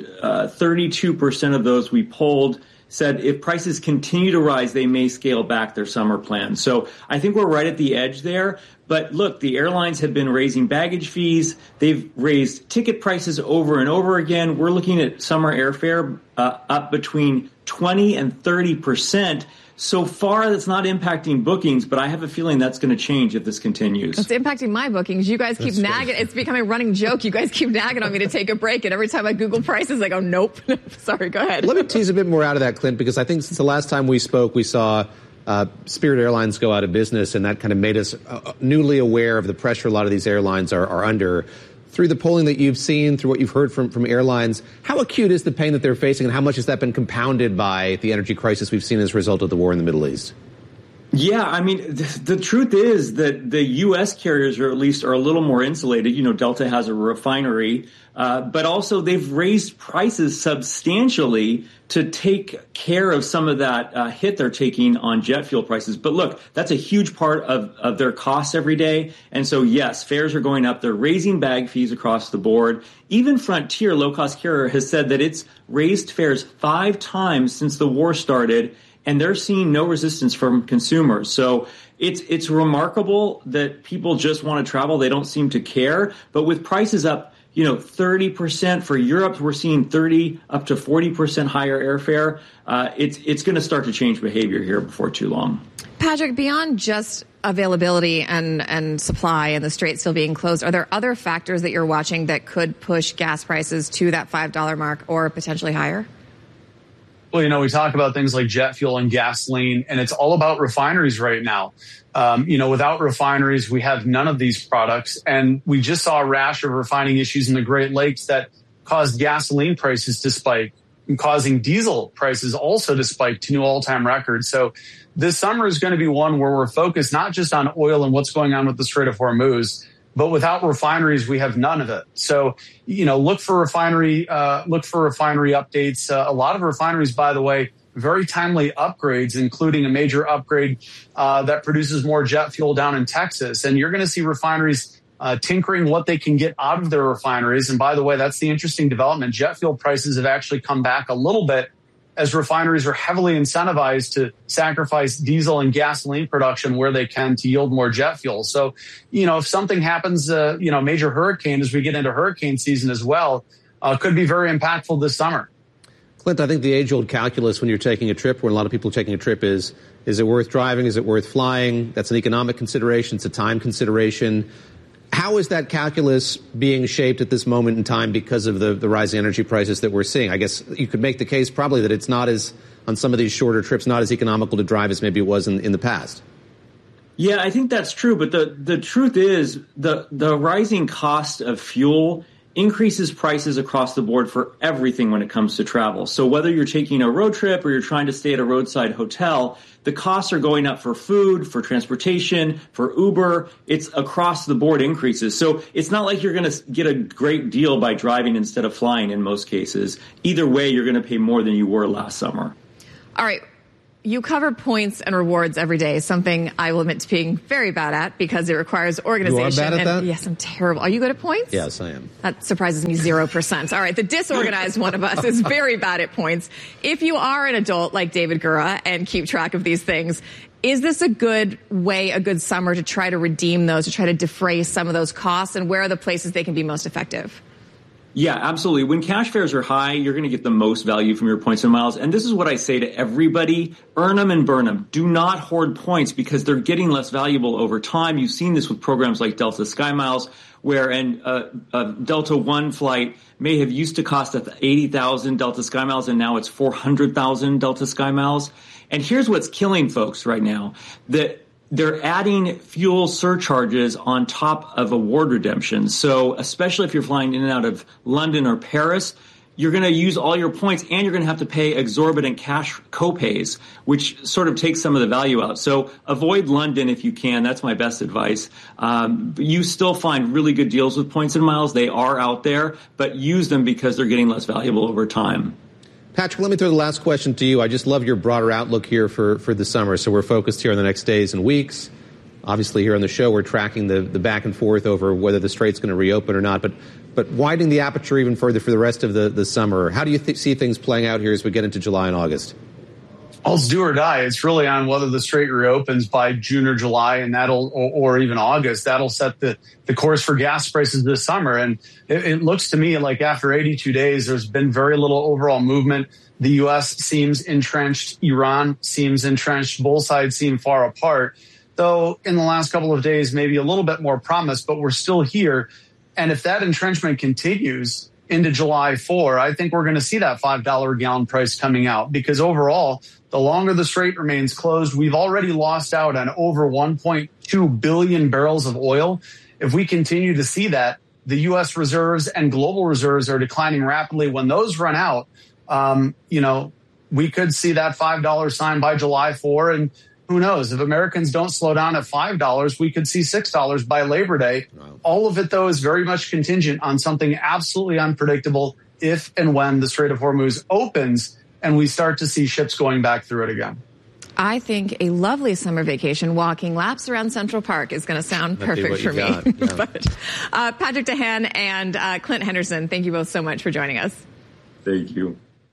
32% of those we polled said if prices continue to rise, they may scale back their summer plans. So I think we're right at the edge there. But look, the airlines have been raising baggage fees. They've raised ticket prices over and over again. We're looking at summer airfare up between 20 and 30%. So far, that's not impacting bookings, but I have a feeling that's going to change if this continues. It's impacting my bookings. You guys keep nagging. It's becoming a running joke. You guys keep nagging on me to take a break, and every time I Google prices, I go, nope. Sorry, go ahead. Let me tease a bit more out of that, Clint, because I think since the last time we spoke, we saw Spirit Airlines go out of business, and that kind of made us newly aware of the pressure a lot of these airlines are under. Through the polling that you've seen, through what you've heard from airlines, how acute is the pain that they're facing, and how much has that been compounded by the energy crisis we've seen as a result of the war in the Middle East? Yeah, I mean, the truth is that the U.S. carriers are a little more insulated. Delta has a refinery, but also they've raised prices substantially to take care of some of that hit they're taking on jet fuel prices. But look, that's a huge part of their costs every day. And so, yes, fares are going up. They're raising bag fees across the board. Even Frontier, low-cost carrier, has said that it's raised fares 5 times since the war started, and they're seeing no resistance from consumers. So it's remarkable that people just want to travel. They don't seem to care. But with prices up, 30% for Europe, we're seeing 30 up to 40% higher airfare. It's going to start to change behavior here before too long. Patrick, beyond just availability and supply and the Strait still being closed, are there other factors that you're watching that could push gas prices to that $5 mark or potentially higher? Well, we talk about things like jet fuel and gasoline, and it's all about refineries right now. Without refineries, we have none of these products. And we just saw a rash of refining issues in the Great Lakes that caused gasoline prices to spike and causing diesel prices also to spike to new all-time records. So this summer is going to be one where we're focused not just on oil and what's going on with the Strait of Hormuz, but without refineries, we have none of it. So, look for refinery updates. A lot of refineries, by the way, very timely upgrades, including a major upgrade that produces more jet fuel down in Texas. And you're going to see refineries tinkering what they can get out of their refineries. And by the way, that's the interesting development. Jet fuel prices have actually come back a little bit as refineries are heavily incentivized to sacrifice diesel and gasoline production where they can to yield more jet fuel. So, if something happens, major hurricane as we get into hurricane season as well, could be very impactful this summer. Clint, I think the age-old calculus when you're taking a trip, when a lot of people are taking a trip is it worth driving? Is it worth flying? That's an economic consideration. It's a time consideration. How is that calculus being shaped at this moment in time because of the rising energy prices that we're seeing? I guess you could make the case probably that it's not as, on some of these shorter trips, not as economical to drive as maybe it was in the past. Yeah, I think that's true. But the truth is the rising cost of fuel increases prices across the board for everything when it comes to travel. So whether you're taking a road trip or you're trying to stay at a roadside hotel, the costs are going up for food, for transportation, for Uber. It's across the board increases. So it's not like you're going to get a great deal by driving instead of flying in most cases. Either way, you're going to pay more than you were last summer. All right. You cover points and rewards every day, something I will admit to being very bad at because it requires organization. You are bad at that? Yes, I'm terrible. Are you good at points? Yes, I am. That surprises me 0%. All right, the disorganized one of us is very bad at points. If you are an adult like David Gura and keep track of these things, is this a good way, a good summer to try to redeem those, to try to defray some of those costs, and where are the places they can be most effective? Yeah, absolutely. When cash fares are high, you're going to get the most value from your points and miles. And this is what I say to everybody. Earn them and burn them. Do not hoard points because they're getting less valuable over time. You've seen this with programs like Delta SkyMiles, where a Delta One flight may have used to cost 80,000 Delta SkyMiles, and now it's 400,000 Delta SkyMiles. And here's what's killing folks right now. They're adding fuel surcharges on top of award redemptions. So especially if you're flying in and out of London or Paris, you're going to use all your points and you're going to have to pay exorbitant cash copays, which sort of takes some of the value out. So avoid London if you can. That's my best advice. You still find really good deals with points and miles. They are out there, but use them because they're getting less valuable over time. Patrick, let me throw the last question to you. I just love your broader outlook here for the summer. So we're focused here on the next days and weeks. Obviously, here on the show, we're tracking the back and forth over whether the strait's going to reopen or not. But widening the aperture even further for the rest of the summer, how do you see things playing out here as we get into July and August? Well, it's do or die. It's really on whether the strait reopens by June or July, and or even August. That'll set the course for gas prices this summer. And it looks to me like after 82 days, there's been very little overall movement. The U.S. seems entrenched. Iran seems entrenched. Both sides seem far apart. Though in the last couple of days, maybe a little bit more promise, but we're still here. And if that entrenchment continues into July 4, I think we're going to see that $5 a gallon price coming out, because overall, the longer the strait remains closed, we've already lost out on over 1.2 billion barrels of oil. If we continue to see that, the U.S. reserves and global reserves are declining rapidly. When those run out, we could see that $5 sign by July 4. And who knows? If Americans don't slow down at $5, we could see $6 by Labor Day. Wow. All of it, though, is very much contingent on something absolutely unpredictable if and when the Strait of Hormuz opens and we start to see ships going back through it again. I think a lovely summer vacation walking laps around Central Park is going to sound perfect for me. Yeah. But Patrick DeHaan and Clint Henderson, thank you both so much for joining us. Thank you.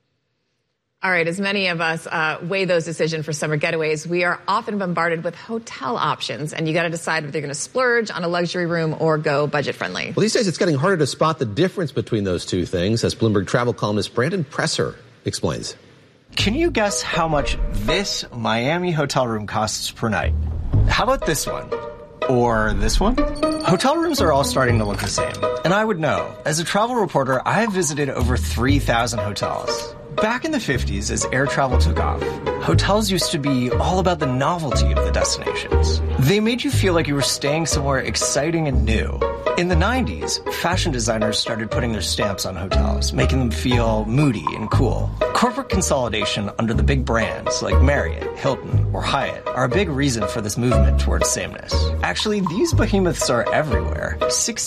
All right, as many of us weigh those decisions for summer getaways, we are often bombarded with hotel options, and you got to decide if you're going to splurge on a luxury room or go budget-friendly. Well, these days it's getting harder to spot the difference between those two things, as Bloomberg travel columnist Brandon Presser explains. Can you guess how much this Miami hotel room costs per night? How about this one? Or this one? Hotel rooms are all starting to look the same. And I would know. As a travel reporter, I have visited over 3,000 hotels. Back in the 50s, as air travel took off, hotels used to be all about the novelty of the destinations. They made you feel like you were staying somewhere exciting and new. In the 90s, fashion designers started putting their stamps on hotels, making them feel moody and cool. Corporate consolidation under the big brands like Marriott, Hilton, or Hyatt are a big reason for this movement towards sameness. Actually, these behemoths are everywhere.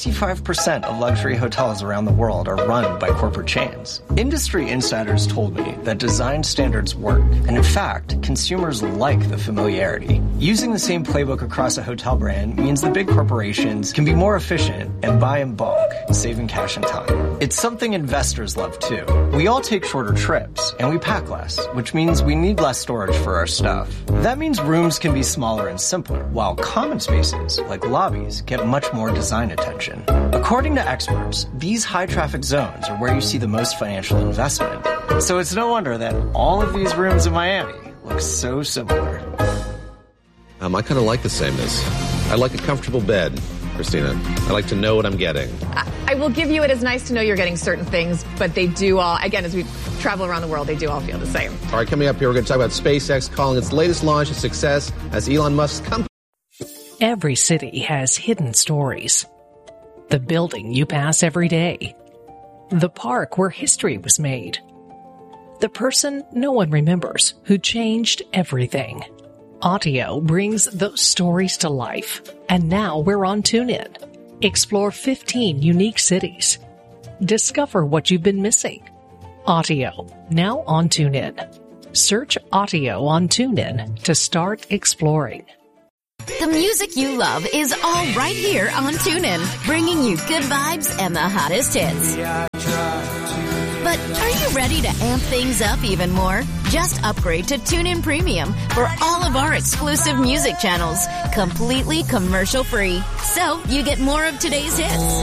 65% of luxury hotels around the world are run by corporate chains. Industry insiders told me that design standards work, and in fact, consumers like the familiarity. Using the same playbook across a hotel brand means the big corporations can be more efficient and buy in bulk, saving cash and time. It's something investors love too. We all take shorter trips, and we pack less, which means we need less storage for our stuff. That means rooms can be smaller and simpler, while common spaces, like lobbies, get much more design attention. According to experts, these high-traffic zones are where you see the most financial investment. So it's no wonder that all of these rooms in Miami look so similar. I kind of like the sameness. I like a comfortable bed. Christina. I like to know what I'm getting. I will give you it. It's nice to know you're getting certain things, but they do all, again, as we travel around the world, they do all feel the same. All right, coming up here, we're going to talk about SpaceX calling its latest launch a success as Elon Musk's company. Every city has hidden stories. The building you pass every day. The park where history was made. The person no one remembers who changed everything. Audio brings those stories to life. And now we're on TuneIn. Explore 15 unique cities. Discover what you've been missing. Audio, now on TuneIn. Search Audio on TuneIn to start exploring. The music you love is all right here on TuneIn, bringing you good vibes and the hottest hits. But are you ready to amp things up even more? Just upgrade to TuneIn Premium for all of our exclusive music channels, completely commercial-free. So you get more of today's hits.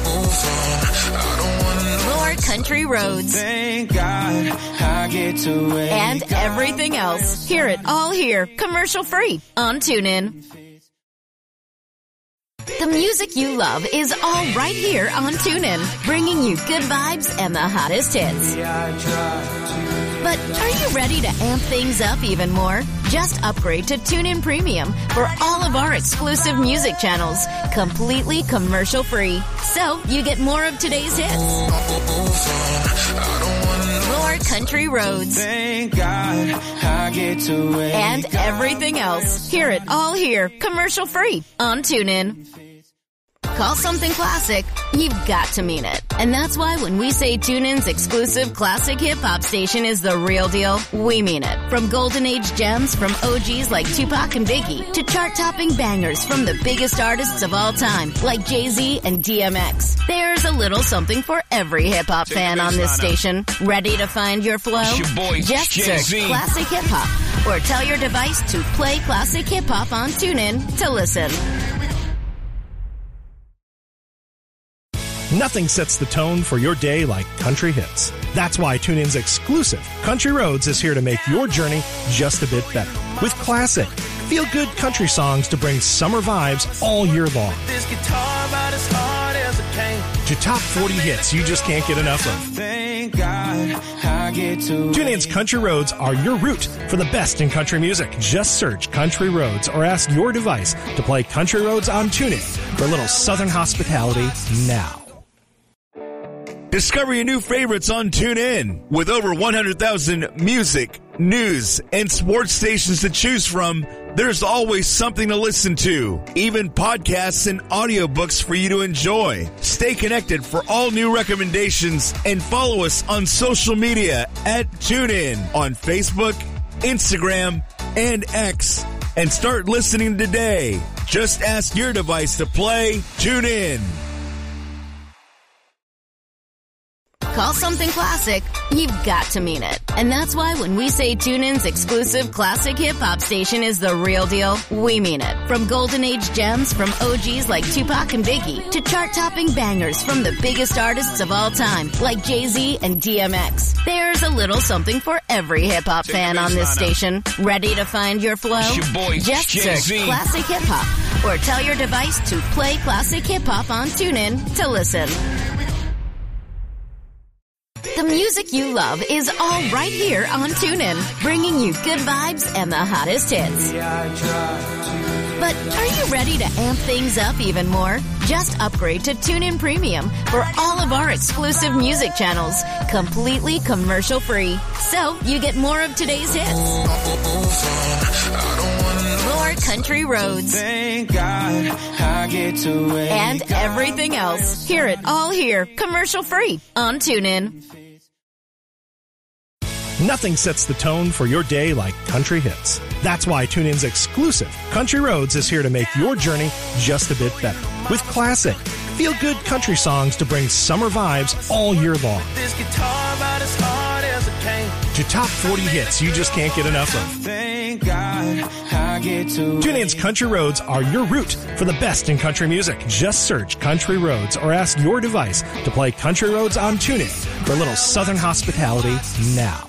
More country roads. And everything else. Hear it all here, commercial-free on TuneIn. The music you love is all right here on TuneIn, bringing you good vibes and the hottest hits. But are you ready to amp things up even more? Just upgrade to TuneIn Premium for all of our exclusive music channels, completely commercial-free. So you get more of today's hits. More country roads. And everything else. Hear it all here, commercial-free on TuneIn. Call something classic, you've got to mean it. And that's why when we say TuneIn's exclusive classic hip-hop station is the real deal, we mean it. From golden age gems from OGs like Tupac and Biggie to chart-topping bangers from the biggest artists of all time like Jay-Z and DMX. There's a little something for every hip-hop fan on this station. Ready to find your flow? Just search Classic Hip-Hop or tell your device to play Classic Hip-Hop on TuneIn to listen. Nothing sets the tone for your day like country hits. That's why TuneIn's exclusive Country Roads is here to make your journey just a bit better. With classic, feel-good country songs to bring summer vibes all year long. To top 40 hits you just can't get enough of. TuneIn's Country Roads are your route for the best in country music. Just search Country Roads or ask your device to play Country Roads on TuneIn for a little southern hospitality now. Discover your new favorites on TuneIn. With over 100,000 music, news, and sports stations to choose from, there's always something to listen to. Even podcasts and audiobooks for you to enjoy. Stay connected for all new recommendations and follow us on social media at TuneIn on Facebook, Instagram, and X. And start listening today. Just ask your device to play TuneIn. Call something classic, you've got to mean it. And that's why when we say TuneIn's exclusive classic hip-hop station is the real deal, we mean it. From golden age gems from OGs like Tupac and Biggie to chart-topping bangers from the biggest artists of all time like Jay-Z and DMX. There's a little something for every hip-hop fan on this station. Ready to find your flow? Just search Classic Hip-Hop or tell your device to play Classic Hip-Hop on TuneIn to listen. The music you love is all right here on TuneIn, bringing you good vibes and the hottest hits. But are you ready to amp things up even more? Just upgrade to TuneIn Premium for all of our exclusive music channels, completely commercial-free. So you get more of today's hits. More country roads. And everything else. Hear it all here, commercial-free on TuneIn. Nothing sets the tone for your day like country hits. That's why TuneIn's exclusive Country Roads is here to make your journey just a bit better. With classic, feel-good country songs to bring summer vibes all year long. To top 40 hits you just can't get enough of. TuneIn's Country Roads are your route for the best in country music. Just search Country Roads or ask your device to play Country Roads on TuneIn for a little southern hospitality now.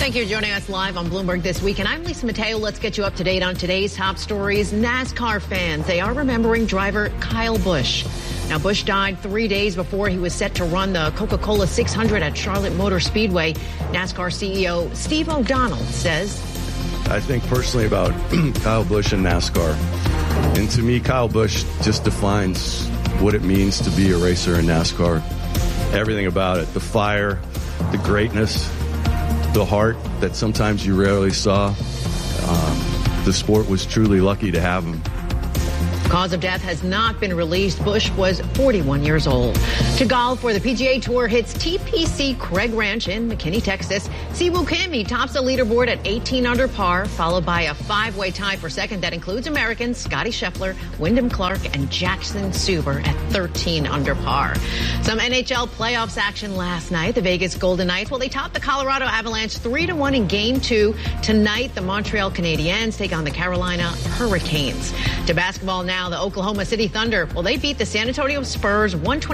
Thank you for joining us live on Bloomberg This Week. And I'm Lisa Mateo. Let's get you up to date on today's top stories. NASCAR fans, they are remembering driver Kyle Busch. Now, Busch died 3 days before he was set to run the Coca-Cola 600 at Charlotte Motor Speedway. NASCAR CEO Steve O'Donnell says, I think personally about Kyle Busch and NASCAR. And to me, Kyle Busch just defines what it means to be a racer in NASCAR. Everything about it, the fire, the greatness, the heart that sometimes you rarely saw. The sport was truly lucky to have him. Cause of death has not been released. Busch was 41 years old. To golf, where the PGA Tour hits TPC Craig Ranch in McKinney, Texas. Siwoo Kim, he tops the leaderboard at 18 under par, followed by a five-way tie for second that includes Americans Scotty Scheffler, Wyndham Clark, and Jackson Suber at 13 under par. Some NHL playoffs action last night. The Vegas Golden Knights, well, they topped the Colorado Avalanche 3-1 in Game 2. Tonight, the Montreal Canadiens take on the Carolina Hurricanes. To basketball now, the Oklahoma City Thunder, well, they beat the San Antonio Spurs 120.